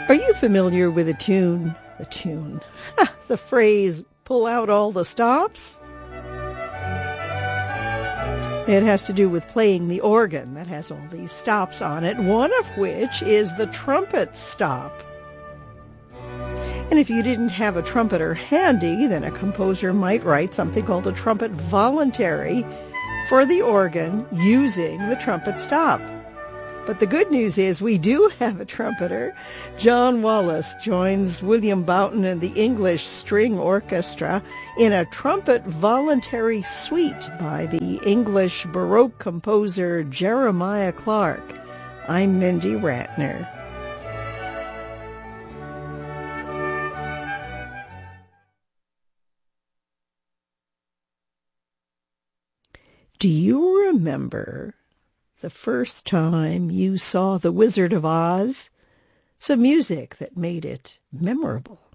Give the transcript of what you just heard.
Are you familiar with the phrase, pull out all the stops? It has to do with playing the organ that has all these stops on it, one of which is the trumpet stop. And if you didn't have a trumpeter handy, then a composer might write something called a trumpet voluntary for the organ using the trumpet stop. But the good news is we do have a trumpeter. John Wallace joins William Boughton and the English String Orchestra in a trumpet voluntary suite by the English Baroque composer Jeremiah Clarke. I'm Mindy Ratner. Do you remember the first time you saw The Wizard of Oz? Some music that made it memorable.